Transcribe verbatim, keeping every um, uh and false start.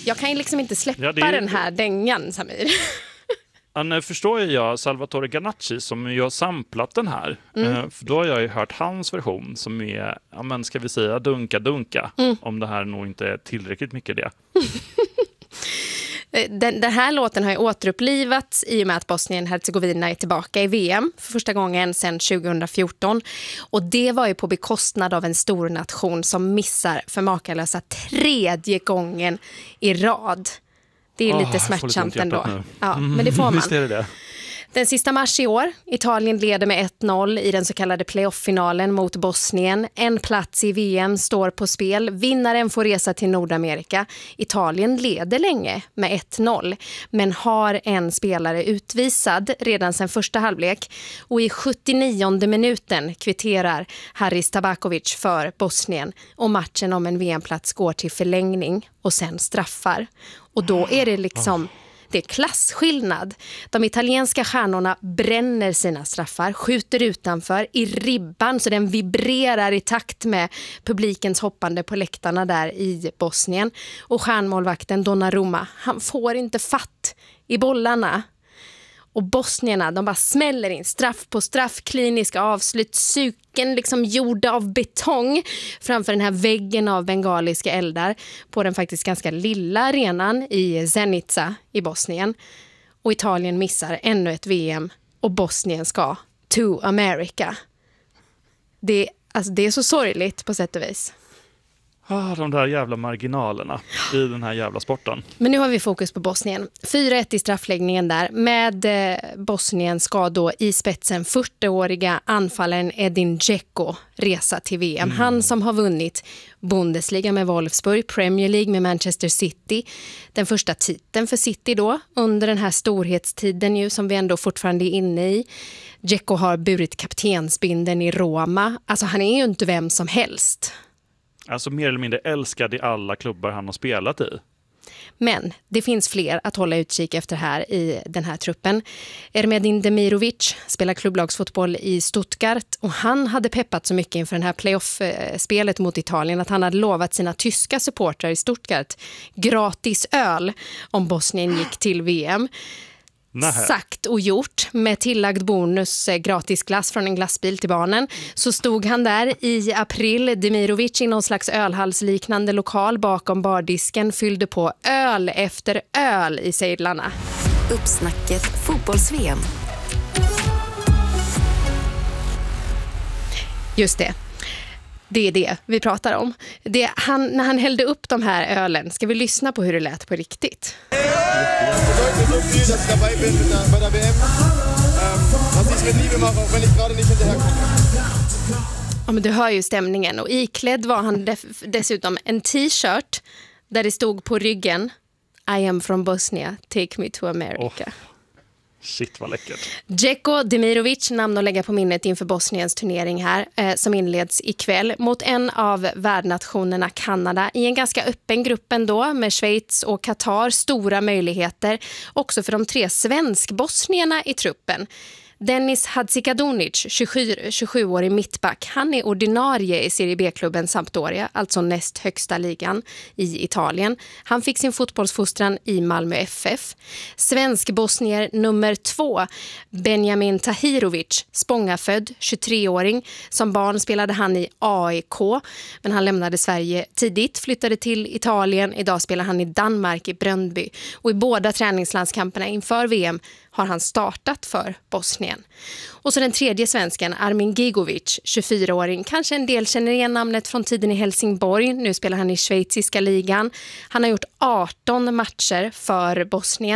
Jag kan ju liksom inte släppa Ja, det är- den här dängan, Samir. Ja, nu förstår ju jag Salvatore Ganacci som ju har samplat den här. Mm. Eh, för då har jag ju hört hans version som är, ja men ska vi säga dunka-dunka. Mm. Om det här nog inte är tillräckligt mycket det. Den, den här låten har ju återupplivats i och med att Bosnien-Hercegovina är tillbaka i V M för första gången sedan tjugo fjorton. Och det var ju på bekostnad av en stor nation som missar för makalösa tredje gången i rad. Det är Åh, lite jag får lite smärtsamt ont i hjärtat ändå. nu. Ja, men det får man. Visst är det det. Den sista mars i år, Italien leder med ett noll i den så kallade playoff-finalen mot Bosnien. En plats i V M står på spel. Vinnaren får resa till Nordamerika. Italien leder länge med ett noll, men har en spelare utvisad redan sedan första halvlek. Och i sjuttionionde minuten kvitterar Haris Tabakovic för Bosnien. Och matchen om en V M-plats går till förlängning och sen straffar. Och då är det liksom... Det är klassskillnad. De italienska stjärnorna bränner sina straffar, skjuter utanför i ribban så den vibrerar i takt med publikens hoppande på läktarna där i Bosnien. Och stjärnmålvakten Donnarumma, han får inte fatt i bollarna. Och bosnierna, de bara smäller in straff på straff, kliniska avslut, suken liksom gjorda av betong framför den här väggen av bengaliska eldar på den faktiskt ganska lilla arenan i Zenica i Bosnien. Och Italien missar ännu ett V M och Bosnien ska to America. Det, alltså det är så sorgligt på sätt och vis. Ah, de där jävla marginalerna i den här jävla sporten. Men nu har vi fokus på Bosnien. fyra ett i straffläggningen där. Med eh, Bosnien ska då i spetsen fyrtioåriga anfallaren Edin Dzeko resa till V M. Mm. Han som har vunnit Bundesliga med Wolfsburg, Premier League med Manchester City. Den första titeln för City då under den här storhetstiden ju, som vi ändå fortfarande är inne i. Dzeko har burit kaptensbinden i Roma. Alltså han är ju inte vem som helst. Alltså mer eller mindre älskad i alla klubbar han har spelat i. Men det finns fler att hålla utkik efter här i den här truppen. Ermedin Demirovic spelar klubblagsfotboll i Stuttgart och han hade peppat så mycket inför den här playoff-spelet mot Italien att han hade lovat sina tyska supportrar i Stuttgart gratis öl om Bosnien gick till V M. Nähe. Sagt och gjort, med tillagd bonus eh, gratis glass från en glassbil till barnen. Så stod han där i april, Demirovic, i någon slags ölhalsliknande lokal bakom bardisken, fyllde på öl efter öl i sedlarna. Uppsnacket fotbolls-V M. Just det. Det är det vi pratar om. Det, han, när han hällde upp de här ölen, ska vi lyssna på hur det lät på riktigt? Ja, men du hör ju stämningen. Och iklädd var han def- dessutom en t-shirt där det stod på ryggen I am from Bosnia, take me to America. Oh. Shit, vad läckert. Dzeko Demirovic, namn att lägga på minnet inför Bosniens turnering här, eh, som inleds ikväll mot en av värdnationerna Kanada i en ganska öppen grupp ändå med Schweiz och Qatar. Stora möjligheter också för de tre svensk-bosnierna i truppen. Dennis Hadzikadunic, tjugosju-årig mittback, han är ordinarie i Serie B-klubben Sampdoria, alltså näst högsta ligan i Italien. Han fick sin fotbollsfostran i Malmö F F. Svensk-bosnier nummer två, Benjamin Tahirovic, Spångafödd, tjugotre-åring. Som barn spelade han i A I K, men han lämnade Sverige tidigt, flyttade till Italien. Idag spelar han i Danmark i Brøndby. Och i båda träningslandskamperna inför V M har han startat för Bosnien. Och så den tredje svensken, Armin Gigovic, tjugofyra-åring. Kanske en del känner igen namnet från tiden i Helsingborg. Nu spelar han i schweiziska ligan. Han har gjort arton matcher för Bosnien.